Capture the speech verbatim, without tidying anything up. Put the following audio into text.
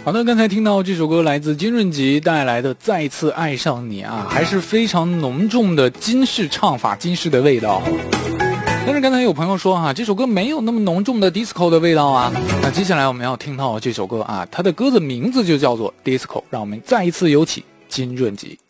好的，刚才听到这首歌来自金润吉带来的《再次爱上你》啊，还是非常浓重的金式唱法，金式的味道。但是刚才有朋友说哈、啊，这首歌没有那么浓重的 disco 的味道啊。那接下来我们要听到这首歌啊，它的歌的名字就叫做 disco， 让我们再一次有请金润吉。